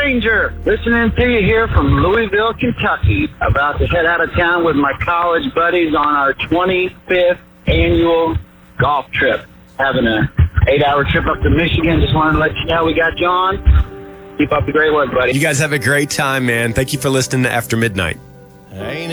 Granger, listening to you here from Louisville, Kentucky. About to head out of town with my college buddies on our 25th annual golf trip. Having an 8-hour trip up to Michigan. Just wanted to let you know we got you on. Keep up the great work, buddy. You guys have a great time, man. Thank you for listening to After Midnight.